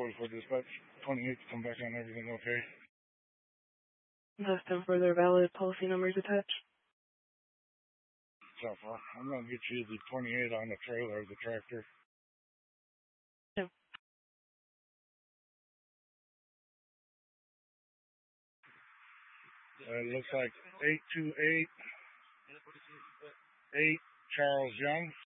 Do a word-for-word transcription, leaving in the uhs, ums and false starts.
forty-four dispatch. twenty-eight to come back on everything okay. Last time further valid policy numbers attached. So far, I'm gonna get you the twenty-eight on the trailer, the tractor. Yeah. Uh, it looks like eight two eight eight Charles Young.